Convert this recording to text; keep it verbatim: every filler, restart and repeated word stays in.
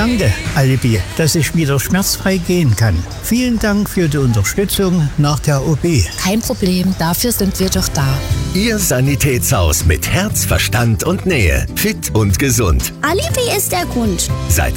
Danke, Alibi, dass ich wieder schmerzfrei gehen kann. Vielen Dank für die Unterstützung nach der O P. Kein Problem, dafür sind wir doch da. Ihr Sanitätshaus mit Herz, Verstand und Nähe. Fit und gesund. Alibi ist der Grund. Seit